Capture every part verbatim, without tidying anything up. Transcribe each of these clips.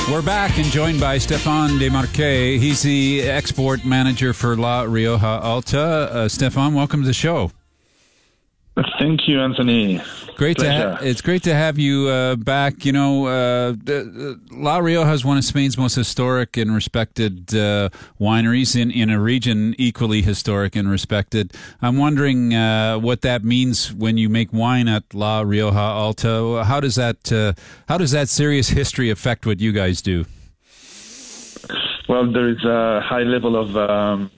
We're back and joined by Stéphane Desmarquet. He's the export manager for La Rioja Alta. Uh, Stéphane, welcome to the show. Thank you, Anthony. Great to ha- it's great to have you uh, back. You know, uh, La Rioja is one of Spain's most historic and respected uh, wineries in, in a region equally historic and respected. I'm wondering uh, what that means when you make wine at La Rioja Alta. How does that uh, how does that serious history affect what you guys do? Well, there is a high level of um,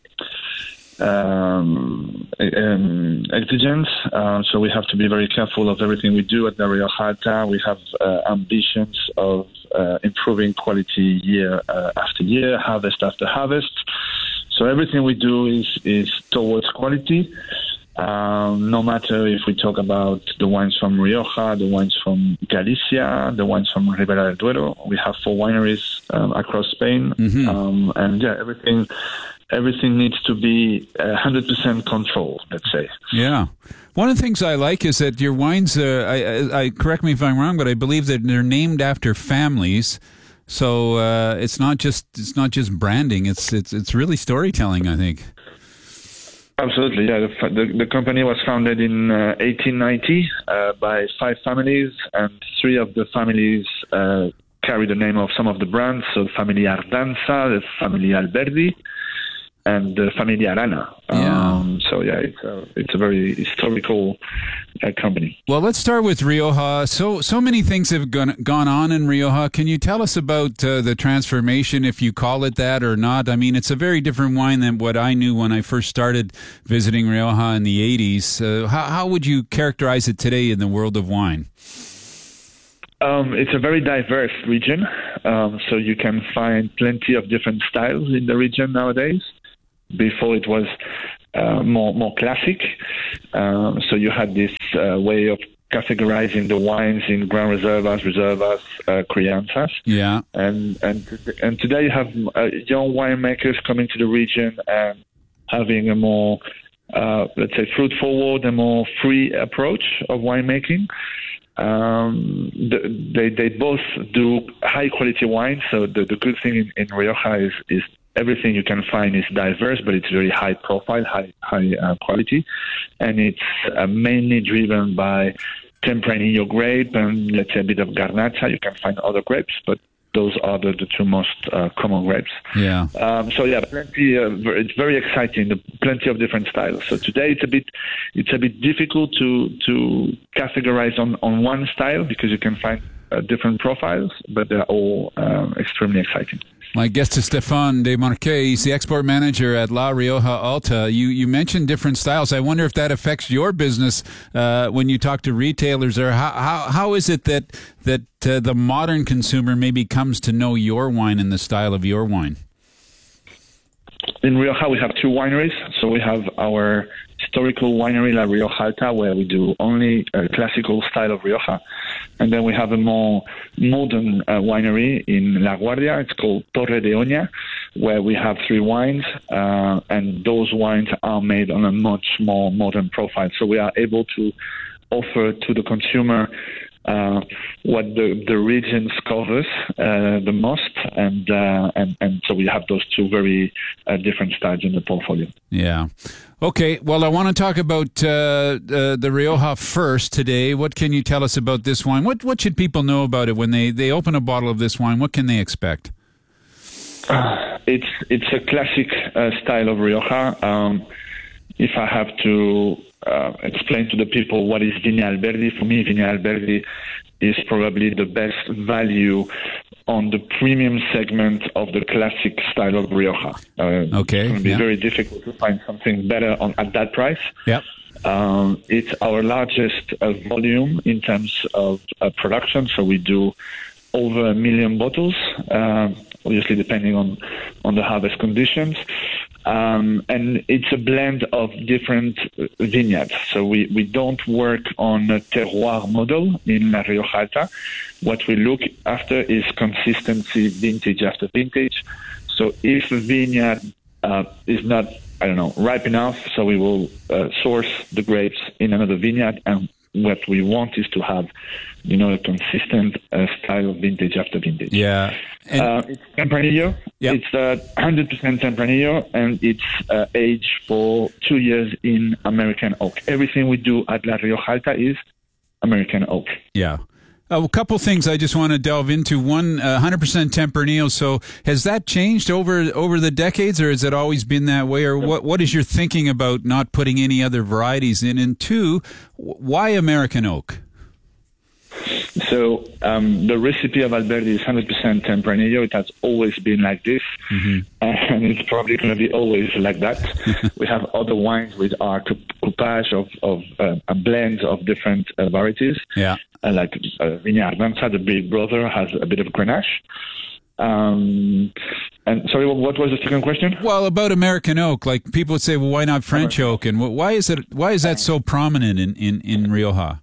um, um, exigence, uh, so we have to be very careful of everything we do at La Rioja Alta. We have uh, ambitions of uh, improving quality year uh, after year, harvest after harvest. So everything we do is is towards quality. Um, no matter if we talk about the wines from Rioja, the wines from Galicia, the wines from Ribera del Duero. We have four wineries um, across Spain, mm-hmm. um, and yeah, everything everything needs to be one hundred percent controlled, let's say. Yeah. One of the things I like is that your wines, uh, I, I, correct me if I'm wrong, but I believe that they're named after families. So uh, it's not just it's not just branding. It's it's it's really storytelling, I think. Absolutely, yeah. The, the, the company was founded in uh, eighteen ninety uh, by five families, and three of the families uh, carry the name of some of the brands. So, Family Ardanza, the Family Alberdi, and the Family Arana. Yeah. Um, so, yeah, it's a, it's a very historical uh, company. Well, let's start with Rioja. So, so many things have gone, gone on in Rioja. Can you tell us about uh, the transformation, if you call it that or not? I mean, it's a very different wine than what I knew when I first started visiting Rioja in the eighties. Uh, how, how would you characterize it today in the world of wine? Um, it's a very diverse region, um, so you can find plenty of different styles in the region nowadays. Before it was uh, more more classic, um, so you had this uh, way of categorizing the wines in Grand Reservas, Reservas, uh, Crianzas. Yeah, and and and today you have uh, young winemakers coming to the region and having a more uh, let's say fruit forward, a more free approach of winemaking. Um, they they both do high quality wine. So the, the good thing in, in Rioja is is everything you can find is diverse, but it's very high profile, high high uh, quality, and it's uh, mainly driven by Tempranillo grape and let's say a bit of Garnacha. You can find other grapes, but those are the, the two most uh, common grapes. Yeah. Um, so yeah, plenty. Uh, it's very exciting. The, plenty of different styles. So today it's a bit it's a bit difficult to to categorize on, on one style because you can find uh, different profiles, but they're all um, extremely exciting. My guest is Stéphane Desmarquet. He's the export manager at La Rioja Alta. You you mentioned different styles. I wonder if that affects your business uh, when you talk to retailers, or how how, how is it that that uh, the modern consumer maybe comes to know your wine and the style of your wine? In Rioja, we have two wineries. So we have our historical winery, La Rioja Alta, where we do only a classical style of Rioja. And then we have a more modern uh, winery in La Guardia. It's called Torre de Oña, where we have three wines. Uh, and those wines are made on a much more modern profile. So we are able to offer to the consumer Uh, what the, the region covers uh, the most, and, uh, and and so we have those two very uh, different styles in the portfolio. Yeah. Okay, well, I want to talk about uh, uh, the Rioja first today. What can you tell us about this wine? What what should people know about it when they, they open a bottle of this wine? What can they expect? Uh, it's it's a classic uh, style of Rioja. Um, if I have to uh, explain to the people what is Viña Alberdi, for me, Viña Alberdi is probably the best value on the premium segment of the classic style of Rioja. Uh, okay. It's going to be yeah. very difficult to find something better on, at that price. Yep. Um, it's our largest uh, volume in terms of uh, production, so we do over a million bottles, uh, obviously depending on, on the harvest conditions. Um, and it's a blend of different vineyards. So we, we don't work on a terroir model in La Rioja Alta. What we look after is consistency vintage after vintage. So if a vineyard uh, is not, I don't know, ripe enough, so we will uh, source the grapes in another vineyard, and what we want is to have, you know, a consistent uh, style of vintage after vintage. Yeah. uh, it's Tempranillo. Yep. It's uh, one hundred percent Tempranillo, and it's uh, aged for two years in American oak. Everything we do at La Rioja Alta is American oak. Yeah. Uh, a couple things I just want to delve into. One, uh, one hundred percent Tempranillo. So has that changed over over the decades, or has it always been that way? Or what what is your thinking about not putting any other varieties in? And two, why American oak? So um, the recipe of Alberdi is one hundred percent Tempranillo. It has always been like this, mm-hmm. and it's probably going to be always like that. We have other wines with our coupage of, of uh, a blend of different uh, varieties. Yeah. Uh, like uh, Viña Ardanza, the big brother, has a bit of Grenache. Um, and sorry, what was the second question? Well, about American oak, like people would say, well, why not French oak? And why is it? Why is that so prominent in, in, in Rioja?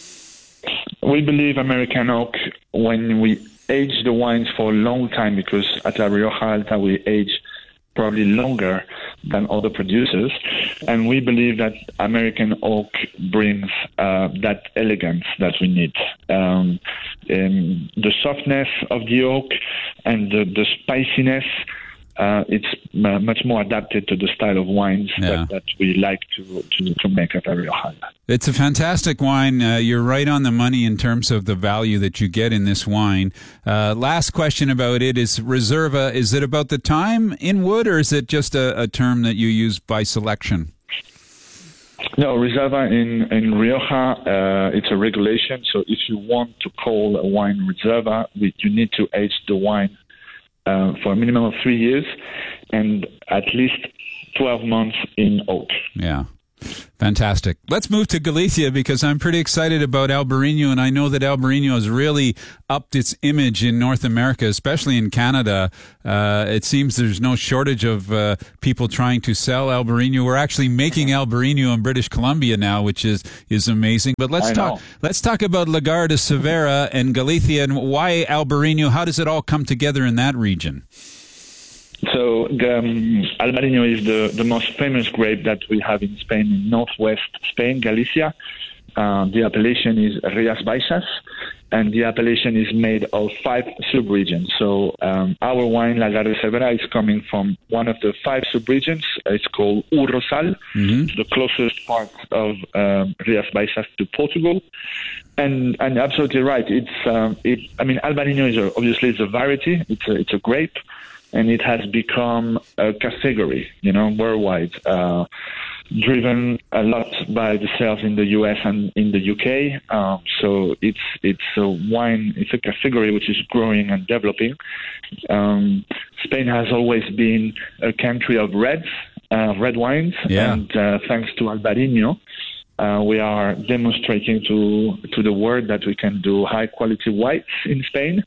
We believe American oak, when we age the wines for a long time, because at La Rioja Alta we age probably longer than other producers, and we believe that American oak brings uh, that elegance that we need. Um, and the softness of the oak and the, the spiciness, uh, it's uh, much more adapted to the style of wines yeah. that, that we like to, to, to make at La Rioja. It's a fantastic wine. Uh, you're right on the money in terms of the value that you get in this wine. Uh, last question about it is Reserva. Is it about the time in wood, or is it just a, a term that you use by selection? No, Reserva in, in Rioja, uh, it's a regulation. So if you want to call a wine Reserva, we, you need to age the wine uh, for a minimum of three years and at least twelve months in oak. Yeah. Fantastic. Let's move to Galicia, because I'm pretty excited about Albarino, and I know that Albarino has really upped its image in North America, especially in Canada. Uh, it seems there's no shortage of uh, people trying to sell Albarino. We're actually making Albarino in British Columbia now, which is, is amazing. But let's I talk know. let's talk about Lagar de Severa and Galicia, and why Albarino. How does it all come together in that region? So um, Albarino is the, the most famous grape that we have in Spain, in northwest Spain, Galicia. Uh, the appellation is Rías Baixas, and the appellation is made of five subregions. So um, our wine, Lagar de Severa, is coming from one of the five subregions. It's called O Rosal, mm-hmm. the closest part of um, Rías Baixas to Portugal. And and absolutely right. It's um, it. I mean, Albarino is a, obviously it's a variety. It's a it's a grape. And it has become a category, you know, worldwide, uh, driven a lot by the sales in the U S and in the U K. Um, so it's it's a wine, it's a category which is growing and developing. Um, Spain has always been a country of reds, uh, red wines, yeah. and uh, thanks to Albarino, uh, we are demonstrating to to the world that we can do high quality whites in Spain.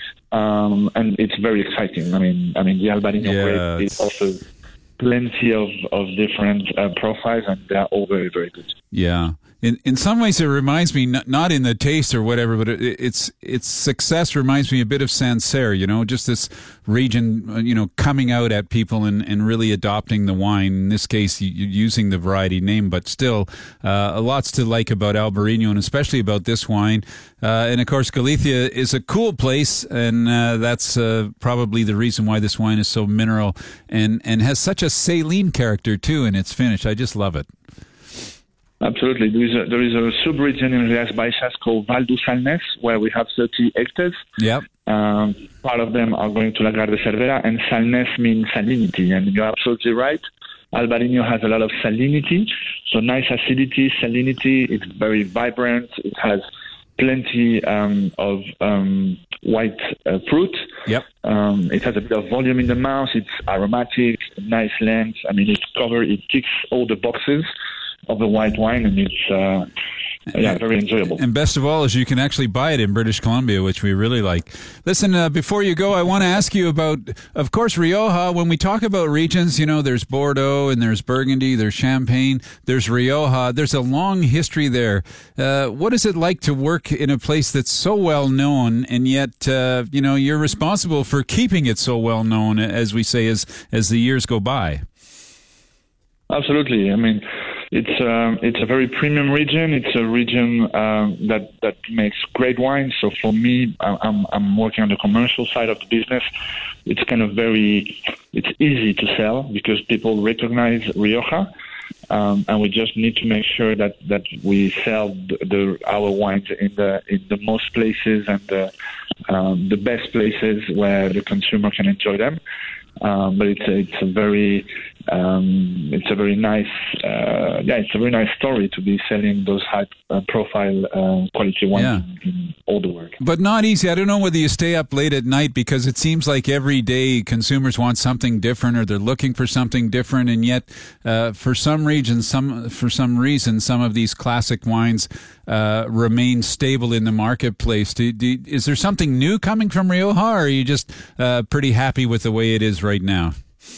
Um, and it's very exciting. I mean, I mean, the Albarino yeah, grape is also plenty of, of different uh, profiles, and they're all very, very good. Yeah. In in some ways, it reminds me, not, not in the taste or whatever, but it, it's its success reminds me a bit of Sancerre, you know, just this region, you know, coming out at people and, and really adopting the wine. In this case, you're using the variety name, but still, uh, lots to like about Albarino, and especially about this wine. Uh, and of course, Galicia is a cool place, and uh, that's uh, probably the reason why this wine is so mineral and, and has such a saline character, too, in its finish. I just love it. Absolutely. There is a, there is a sub-region in Rías Baixas called Val du Salnés, where we have thirty hectares. Yep. Um, part of them are going to Lagar de Cervera, and Salnés means salinity. And you're absolutely right. Albarino has a lot of salinity, so nice acidity, salinity. It's very vibrant. It has plenty um, of um, white uh, fruit. Yep. Um, it has a bit of volume in the mouth. It's aromatic, nice length. I mean, it's covered. It ticks all the boxes of the white wine, and it's uh, yeah, very enjoyable. And best of all is you can actually buy it in British Columbia, which we really like. Listen, uh, before you go, I want to ask you about, of course, Rioja. When we talk about regions, you know, there's Bordeaux and there's Burgundy, there's Champagne, there's Rioja. There's a long history there. Uh, what is it like to work in a place that's so well known, and yet, uh, you know, you're responsible for keeping it so well known, as we say, as as the years go by? Absolutely. I mean, it's um, it's a very premium region. It's a region um, that that makes great wine. So for me, I'm I'm working on the commercial side of the business. It's kind of very it's easy to sell because people recognize Rioja. Um, and we just need to make sure that, that we sell the, the our wines in the in the most places and the um, the best places where the consumer can enjoy them. Um, but it's a, it's a very um, it's a very nice uh, yeah it's a very nice story to be selling those high uh, profile uh, quality wines yeah. in, in all the world. But not easy. I don't know whether you stay up late at night because it seems like every day consumers want something different or they're looking for something different, and yet uh, for some regions, some for some reason, some of these classic wines uh, remain stable in the marketplace. Do, do, is there something new coming from Rioja, or are you just uh, pretty happy with the way it is right now?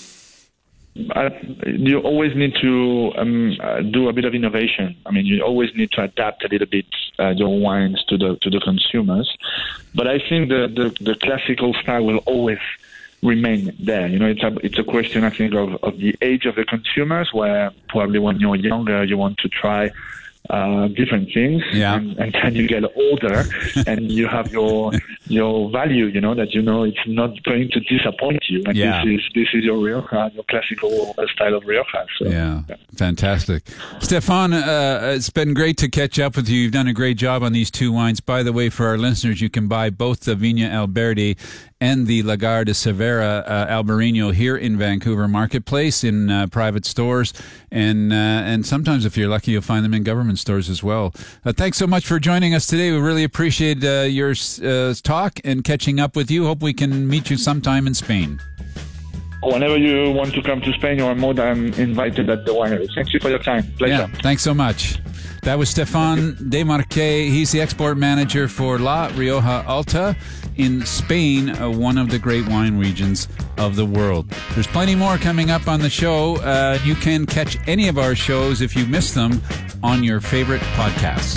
Uh, you always need to um, uh, do a bit of innovation. I mean, you always need to adapt a little bit uh, your wines to the to the consumers. But I think the, the, the classical style will always remain there. You know, it's a it's a question, I think, of, of the age of the consumers. Where probably when you're younger, you want to try uh, different things, yeah. and, and then you get older, and you have your your value. You know that you know it's not going to disappoint you. And yeah. this is this is your Rioja, your classical style of Rioja. So, yeah. yeah, fantastic, Stéphane. Uh, it's been great to catch up with you. You've done a great job on these two wines. By the way, for our listeners, you can buy both the Viña Alberdi and the Lagar de Cervera uh, Albarino here in Vancouver Marketplace in uh, private stores, and uh, and sometimes if you're lucky you'll find them in government stores as well. Uh, thanks so much for joining us today. We really appreciate uh, your uh, talk and catching up with you. Hope we can meet you sometime in Spain. Whenever you want to come to Spain, you are more than invited at the winery. Thank you for your time. Pleasure. Yeah, thanks so much. That was Stéphane Desmarquet. He's the export manager for La Rioja Alta in Spain, uh, one of the great wine regions of the world. There's plenty more coming up on the show. Uh, you can catch any of our shows if you miss them on your favorite podcasts.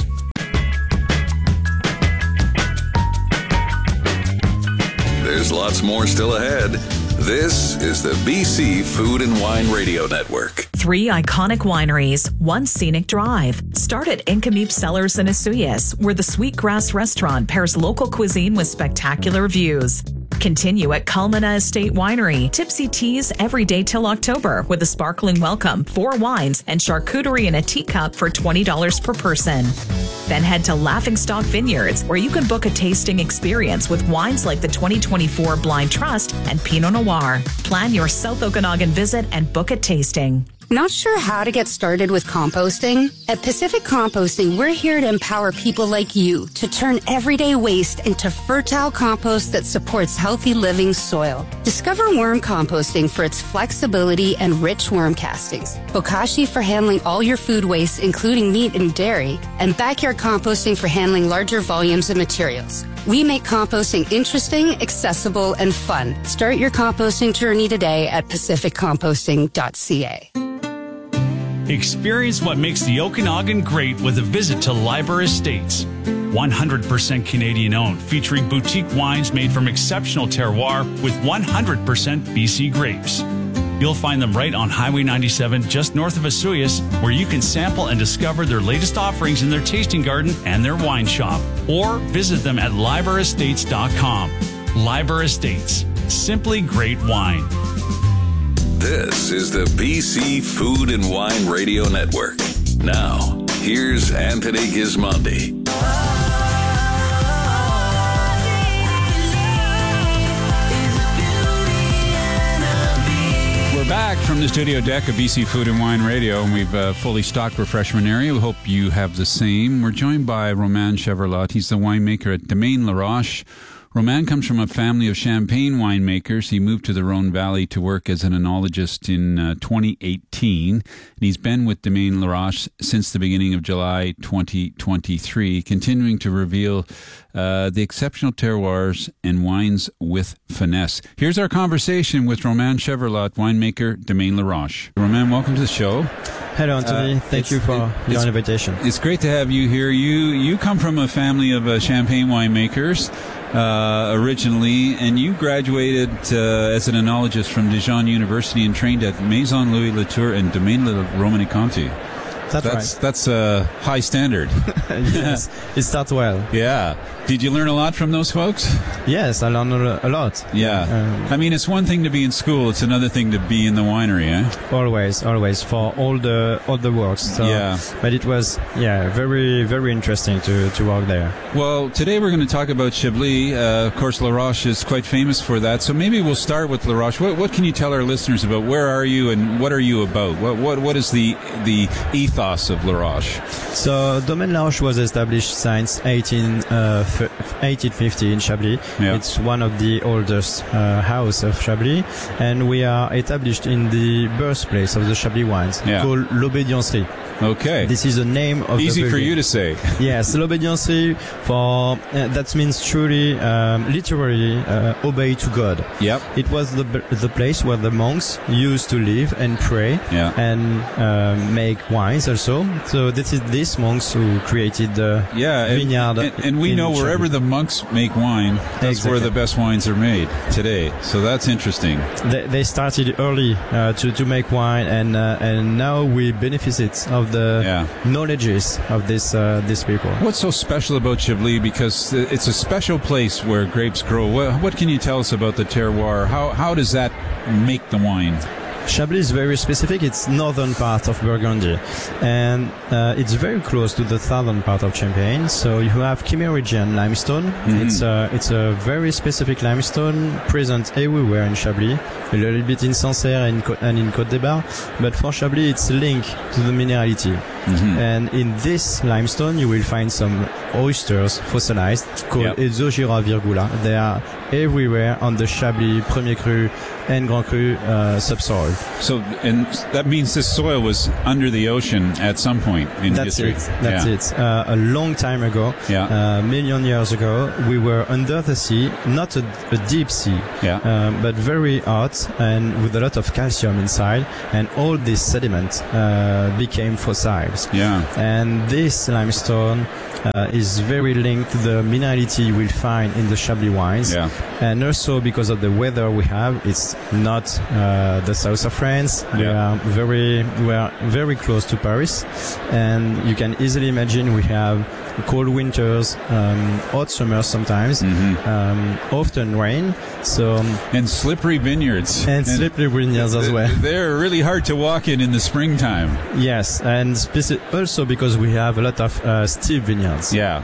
There's lots more still ahead. This is the B C Food and Wine Radio Network. Three iconic wineries, one scenic drive. Start at Incamip Cellars in Asuyas, where the Sweetgrass restaurant pairs local cuisine with spectacular views. Continue at Culmina Estate Winery. Tipsy teas every day till October with a sparkling welcome, four wines, and charcuterie in a teacup for twenty dollars per person. Then head to Laughingstock Vineyards, where you can book a tasting experience with wines like the twenty twenty-four Blind Trust and Pinot Noir. Plan your South Okanagan visit and book a tasting. Not sure how to get started with composting? At Pacific Composting, we're here to empower people like you to turn everyday waste into fertile compost that supports healthy living soil. Discover worm composting for its flexibility and rich worm castings, Bokashi for handling all your food waste, including meat and dairy, and backyard composting for handling larger volumes of materials. We make composting interesting, accessible, and fun. Start your composting journey today at pacific composting dot c a. Experience what makes the Okanagan great with a visit to Liber Estates. one hundred percent Canadian owned, featuring boutique wines made from exceptional terroir with one hundred percent B C grapes. You'll find them right on Highway ninety-seven, just north of Asuyas, where you can sample and discover their latest offerings in their tasting garden and their wine shop. Or visit them at liber estates dot com. Liber Estates, simply great wine. This is the B C Food and Wine Radio Network. Now, here's Anthony Gismondi. We're back from the studio deck of B C Food and Wine Radio, and we've uh, fully stocked refreshment area. We hope you have the same. We're joined by Romain Chevrolet. He's the winemaker at Domaine La Roche. Romain comes from a family of champagne winemakers. He moved to the Rhone Valley to work as an enologist in uh, twenty eighteen. And he's been with Domaine La Roche since the beginning of July twenty twenty-three, continuing to reveal uh, the exceptional terroirs and wines with finesse. Here's our conversation with Romain Chevrolet, winemaker, Domaine La Roche. Romain, welcome to the show. Hello, Anthony. Uh, Thank you for it, your invitation. It's great to have you here. You you come from a family of uh, champagne winemakers uh, originally, and you graduated uh, as an enologist from Dijon University and trained at Maison Louis Latour and Domaine Le Romanée-Conti. That's, that's right. That's a high standard. Yes, it starts well. Yeah. Did you learn a lot from those folks? Yes, I learned a lot. Yeah. Um, I mean, it's one thing to be in school. It's another thing to be in the winery, eh? Always, always for all the all the works. So, yeah. But it was, yeah, very, very interesting to, to work there. Well, today we're going to talk about Chablis. Uh, of course, La Roche is quite famous for that. So maybe we'll start with La Roche. What, what can you tell our listeners about where are you and what are you about? What what what is the the ethos of La Roche? So Domaine La Roche was established since eighteen fifty in Chablis. Yeah. It's one of the oldest uh, house of Chablis, and we are established in the birthplace of the Chablis wines, Yeah. called L'Obédiencerie. Okay. This is the name of Easy the for building. you to say. Yes, L'Obédiencerie for uh, that means truly, um, literally, uh, obey to God. Yep. It was the the place where the monks used to live and pray Yeah. and uh, make wines also. So this is these monks who created the Yeah, and, vineyard. and, and we in know wherever Chablis. the monks make wine, that's Exactly. where the best wines are made today. So that's interesting. They, they started early uh, to to make wine, and uh, and now we benefit of the Yeah. knowledges of this uh, these people. What's so special about Chablis? Because it's a special place where grapes grow. What, what can you tell us about the terroir? How how does that make the wine? Chablis is very specific. It's northern part of Burgundy, and uh, it's very close to the southern part of Champagne. So you have Kimmeridgian limestone. Mm-hmm. It's a it's a very specific limestone present everywhere in Chablis. A little bit in Sancerre and, Co- and in Côte des Bar, but for Chablis it's linked to the minerality. Mm-hmm. And in this limestone you will find some oysters fossilized called Yep. Exogyra virgula. They are everywhere on the Chablis Premier Cru and Grand Cru uh, subsoil. So, and that means this soil was under the ocean at some point in That's history. it. That's yeah. it. Uh, a long time ago, Yeah. a million years ago, we were under the sea, not a, a deep sea, Yeah. um, but very hot and with a lot of calcium inside, and all this sediment uh, became fossils. Yeah. And this limestone uh, is very linked to the minerality you will find in the Chablis wines. Yeah. And also because of the weather we have, it's not uh, the south of France. We Yeah. are very, we are very close to Paris, and you can easily imagine we have cold winters, um, hot summers sometimes, Mm-hmm. um, often rain. So um, And slippery vineyards. and slippery vineyards as well. They're really hard to walk in in the springtime. Yes, and speci- also because we have a lot of uh, steep vineyards. Yeah.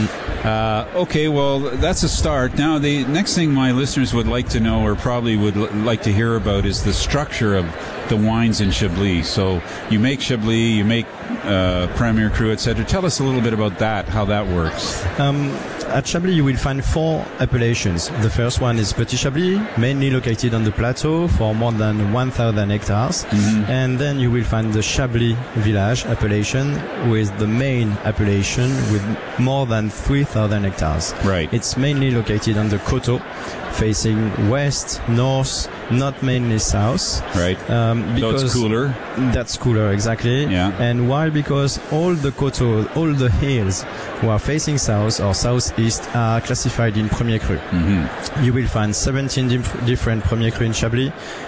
Uh, okay, well, that's a start. Now, the next thing my listeners would like to know, or probably would l- like to hear about, is the structure of the wines in Chablis. So you make Chablis, you make uh, Premier Cru, et cetera. Tell us a little bit about that, how that works. Um, at Chablis, you will find four appellations. The first one is Petit Chablis, mainly located on the plateau for more than one thousand hectares. And then you will find the Chablis Village appellation with the main appellation with more than three thousand hectares. Right. It's mainly located on the Coteau, facing west, north, not mainly south. Right. Um, So because it's cooler. That's cooler, exactly. Yeah. And why? Because all the coteaux, all the hills who are facing south or southeast are classified in Premier Cru. Mm-hmm. You will find seventeen dif- different Premier Cru in Chablis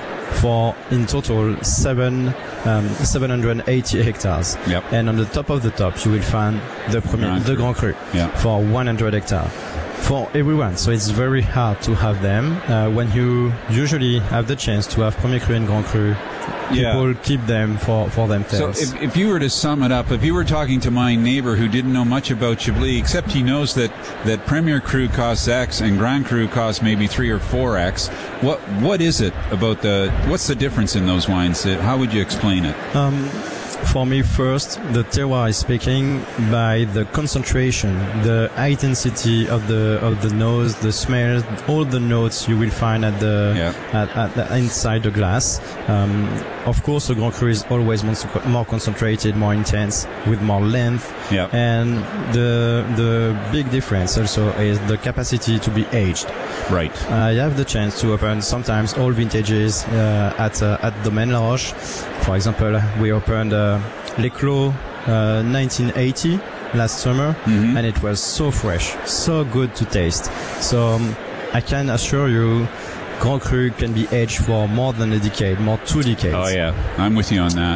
for in total seven um, seven hundred eighty hectares. Yep. And on the top of the top, you will find the Premier, Grand the Cru. Grand Cru Yeah. for one hundred hectares. For everyone, so it's very hard to have them. Uh, when you usually have the chance to have Premier Cru and Grand Cru, Yeah. people keep them for, for So themselves. if, if you were to sum it up, if you were talking to my neighbor who didn't know much about Chablis, except he knows that, that Premier Cru costs X and Grand Cru costs maybe three or four X, what what is it about the, what's the difference in those wines? Uh, How would you explain it? Um, for me, first, the terroir is speaking by the concentration, the intensity of the of the nose, the smell, all the notes you will find at the Yeah. at, at the, inside the glass. Um, of course, the Grand Cru is always more, more concentrated, more intense, with more length. Yeah. And the the big difference also is the capacity to be aged. Right. I have the chance to open sometimes all vintages uh, at uh, at Domaine La Roche. For example, we opened uh, Les Clos uh, nineteen eighty last summer, Mhm. and it was so fresh, so good to taste. So um, I can assure you, Grand Cru can be aged for more than a decade, more two decades. Oh, yeah. I'm with you on that.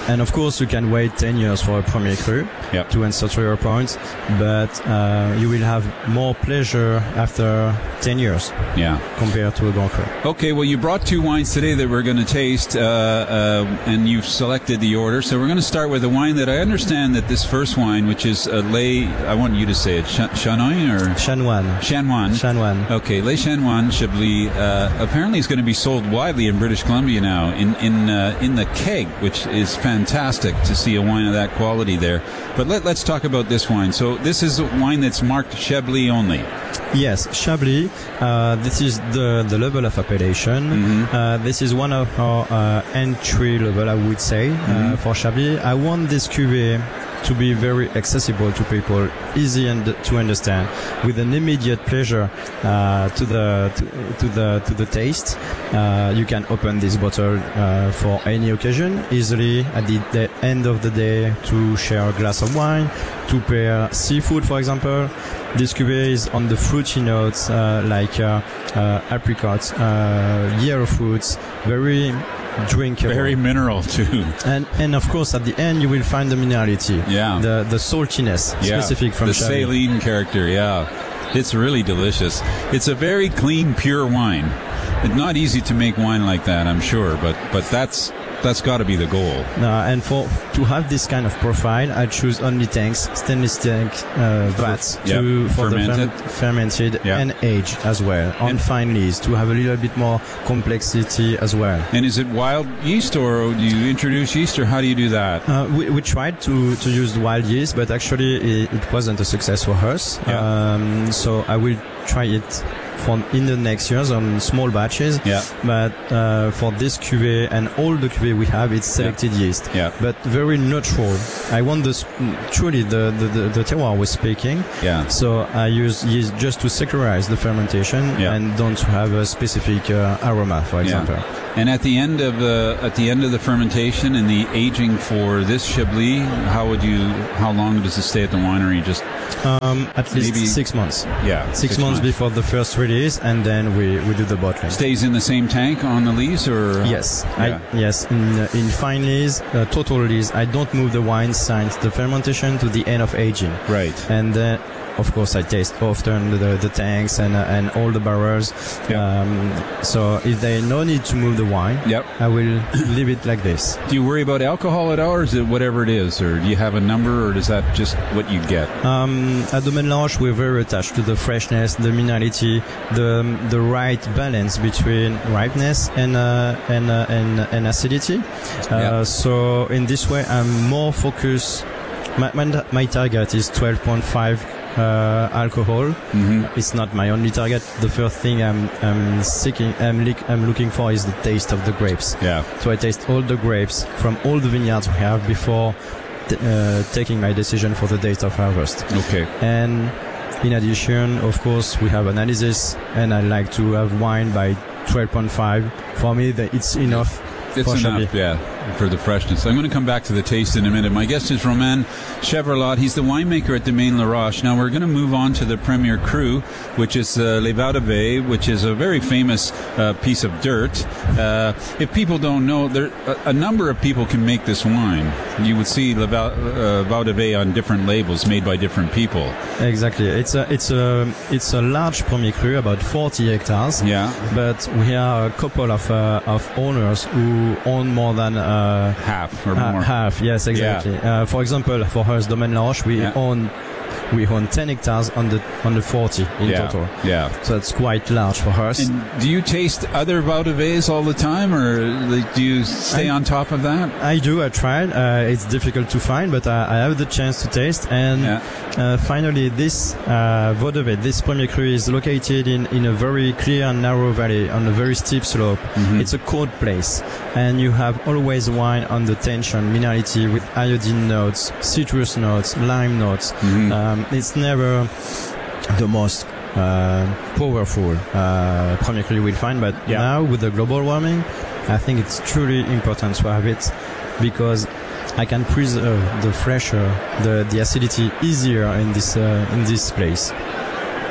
and of course, you can wait ten years for a Premier Cru Yep. to answer to your point, but uh, you will have more pleasure after ten years Yeah. compared to a Grand Cru. Okay, well, you brought two wines today that we're going to taste, uh, uh, and you've selected the order. So we're going to start with a wine that I understand that this first wine, which is uh, Les, I want you to say it, Ch- Chanoine or Chanoine. Chanoine. Chanoine. Okay, Les Chanoine Chablis uh, apparently is going to be sold widely in British Columbia now in in uh, in the keg, which is fantastic to see a wine of that quality there. But let, let's talk about this wine. So this is a wine that's marked Chablis only. Yes, Chablis. Uh, this is the, the level of appellation. Mm-hmm. Uh, this is one of our uh, entry level, I would say, Mm-hmm. uh, for Chablis. I want this cuvée to be very accessible to people, easy and to understand, with an immediate pleasure uh, to the to, to the to the taste. Uh, you can open this bottle uh, for any occasion easily at the, the end of the day to share a glass of wine, to pair seafood, for example. This cuvée is on the fruity notes uh, like uh, uh, apricots, uh, yellow fruits, very drinkable. Very mineral, too. And and of course at the end you will find the minerality, Yeah. the the saltiness Yeah. specific from the Chablis. saline character, yeah. It's really delicious. It's a very clean, pure wine. It's not easy to make wine like that, I'm sure, but but that's that's got to be the goal. Uh, and for to have this kind of profile, I choose only tanks, stainless tank uh, vats Yep. to for Fermented. the ferm- fermented Yeah. and aged as well on And- fine lees to have a little bit more complexity as well. And is it wild yeast, or do you introduce yeast, or how do you do that? Uh, we, we tried to, to use wild yeast, but actually it, it wasn't a success for us. Yeah. Um, so I will try it for in the next years on small batches. Yeah. But uh, for this cuvée and all the cuvée we have, it's selected yeast. Yeah. But very neutral. I want this truly the the, the, the terroir was speaking. Yeah. So I use yeast just to securize the fermentation Yeah. and don't have a specific uh, aroma, for example. Yeah. And at the end of the at the end of the fermentation and the aging for this Chablis, how would you? How long does it stay at the winery? Just Um, at least Maybe- six months. yeah, Six, months, before the first release, and then we, we do the bottling. Stays in the same tank on the lees, or Yes, Yeah. I, yes. In uh, in fine lees, uh, total lees, I don't move the wine since the fermentation to the end of aging. Right. And then, of course, I taste often the, the tanks and uh, and all the barrels. Yeah. Um, so if there no need to move the wine, Yep. I will leave it like this. Do you worry about alcohol at all, or is it whatever it is, or do you have a number, or is that just what you get? Um, at Domaine Lange, we're very attached to the freshness, the minerality, the the right balance between ripeness and uh, and, uh, and and acidity. Uh, Yeah. So in this way, I'm more focused. My my, my target is twelve point five uh, alcohol. Mm-hmm. It's not my only target. The first thing I'm I'm seeking, I'm, lick, I'm looking for is the taste of the grapes. Yeah. So I taste all the grapes from all the vineyards we have before t- uh, taking my decision for the date of harvest. Okay. And in addition, of course, we have analysis, and I like to have wine by twelve point five. For me, that it's enough. It's for enough, Chablis. yeah, for the freshness. I'm going to come back to the taste in a minute. My guest is Romain Chevrolet. He's the winemaker at Domaine La Roche. Now we're going to move on to the Premier Cru, which is uh, Les Vaux de Vey, which is a very famous uh, piece of dirt. Uh, if people don't know, there a, a number of people can make this wine. You would see Les Vaux, uh, Vaux de Vey on different labels made by different people. Exactly. It's a it's a it's a large Premier Cru, about forty hectares. Yeah. But we are a couple of uh, of owners who own more than uh, Half or ha- more. half. Yes, exactly. Uh, for example, for us, Domaine La Roche, we Yeah. own we own ten hectares on the on the forty in yeah. total. Yeah. So it's quite large for us. And do you taste other Vaux de Veys all the time, or like, do you stay I- on top of that? I do. I tried. Uh, it's difficult to find, but I, I have the chance to taste. And Yeah. uh, finally, this uh, Vaux de Vey, this Premier Cru, is located in, in a very clear and narrow valley on a very steep slope. Mhm. It's a cold place, and you have always wine on the tension, minerality with iodine notes, citrus notes, lime notes. Mhm. Um, it's never the most uh, powerful uh, Premier Cru you will find, but Yeah. now with the global warming, I think it's truly important to have it because I can preserve the fresher, the, the acidity easier in this uh, in this place.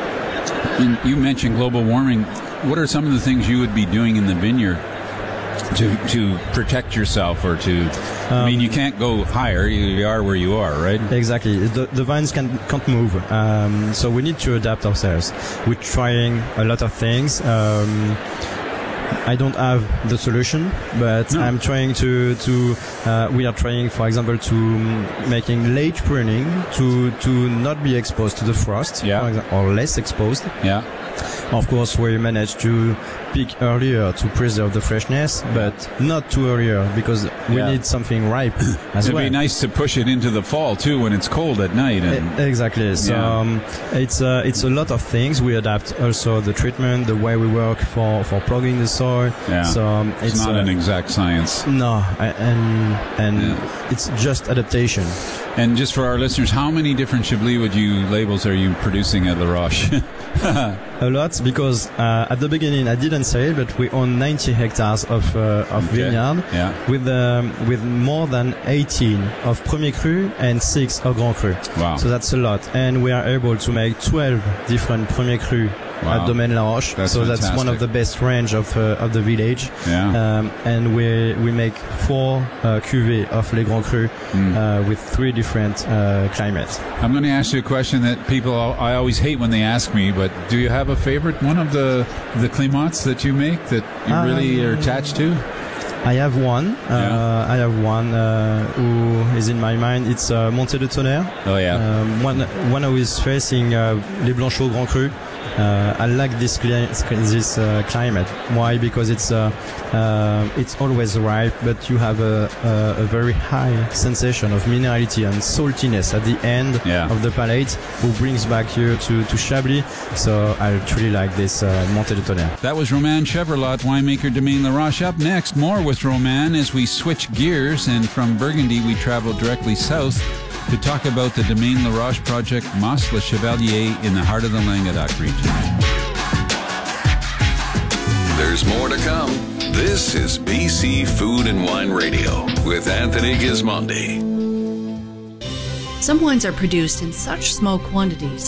And you mentioned global warming. What are some of the things you would be doing in the vineyard to to protect yourself or to. I mean, you can't go higher. You are where you are, right? Exactly. The, the vines can, can't move. Um, so we need to adapt ourselves. We're trying a lot of things. Um, I don't have the solution, but No. I'm trying to, to uh, we are trying, for example, to making late pruning to, to not be exposed to the frost, Yeah. for example, or less exposed. Yeah. Of course, we manage to pick earlier to preserve the freshness, but not too earlier because we Yeah. need something ripe as It'd well. be nice to push it into the fall too when it's cold at night. And E- Exactly. So Yeah. um, it's uh, it's a lot of things. We adapt also the treatment, the way we work for, for plugging the soil. Yeah. So um, it's, it's not uh, an exact science. no, I- and and Yeah. it's just adaptation. And just for our listeners, how many different Chablis would you labels are you producing at La Roche? A lot because uh, at the beginning I didn't say it, but we own ninety hectares of uh, of Okay. vineyard Yeah. with um, with more than eighteen of Premier Cru and six of Grand Cru. Wow. So that's a lot, and we are able to make twelve different Premier Cru Wow. at Domaine La Roche. That's so that's one fantastic. of the best range of uh, of the village. Yeah. Um, and we we make four uh, cuvées of Les Grands Crus Mm. uh, with three different uh, climates. I'm going to ask you a question that people I always hate when they ask me, but do you have a favorite one of the the climats that you make that you Um, really are attached to? I have one. Yeah. Uh, I have one uh, who is in my mind. It's uh, Montée de Tonnerre. Oh yeah. Um, when when I was facing uh, Les Blanchots Grand Cru, uh, I like this cli- this uh, climate. Why? Because it's uh, uh, it's always ripe, but you have a, a, a very high sensation of minerality and saltiness at the end Yeah. of the palate, who brings back you to, to Chablis. So I truly like this uh, Montée de Tonnerre. That was Romain Chevrolet, winemaker Domaine La Roche. Up next, more with Romain as we switch gears, and from Burgundy we travel directly south to talk about the Domaine La Roche project Mas Le Chevalier in the heart of the Languedoc region. There's more to come. This is B C Food and Wine Radio with Anthony Gismondi. Some wines are produced in such small quantities